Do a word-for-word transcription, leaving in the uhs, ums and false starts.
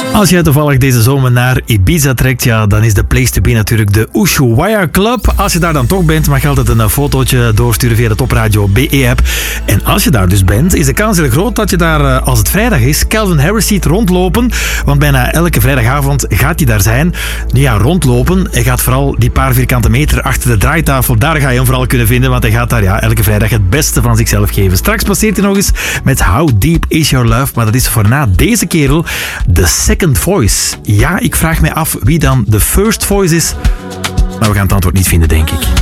Als jij toevallig deze zomer naar Ibiza trekt, ja, dan is de place to be natuurlijk de Ushuaia Club. Als je daar dan toch bent, mag je altijd een fotootje doorsturen via de Topradio B E-app. En als je daar dus bent, is de kans heel groot dat je daar, als het vrijdag is, Calvin Harris ziet rondlopen. Want bijna elke vrijdagavond gaat hij daar zijn. Nu ja, rondlopen. Hij gaat vooral die paar vierkante meter achter de draaitafel, daar ga je hem vooral kunnen vinden. Want hij gaat daar ja, elke vrijdag het beste van zichzelf geven. Straks passeert hij nog eens met How Deep Is Your Love. Maar dat is voor na deze kerel de second voice. Ja, ik vraag mij af wie dan de first voice is. Maar we gaan het antwoord niet vinden, denk ik.